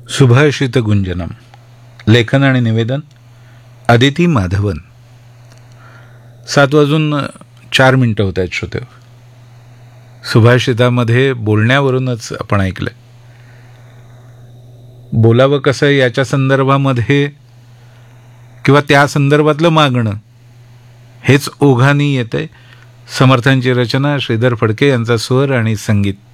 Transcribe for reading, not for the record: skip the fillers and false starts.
सुभाषित गुंजनम. लेखन आणि निवेदन अदिती माधवन. 7:04 होत आहेत श्रोते. सुभाषितामध्ये बोलण्यावरूनच आपण ऐकलंय. बोलावं कसं याच्या संदर्भामध्ये किंवा त्या संदर्भातलं मागणं हेच ओघानी येतंय. समर्थांची रचना, श्रीधर फडके यांचा स्वर आणि संगीत.